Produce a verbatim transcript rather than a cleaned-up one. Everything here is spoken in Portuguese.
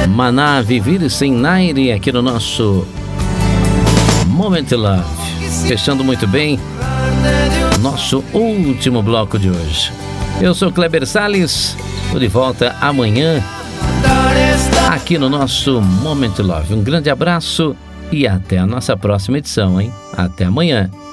Maná, Vivir Sem Naire, aqui no nosso Moment Love. Fechando muito bem nosso último bloco de hoje. Eu sou Kleber Salles, estou de volta amanhã aqui no nosso Moment Love. Um grande abraço e até a nossa próxima edição, hein? Até amanhã.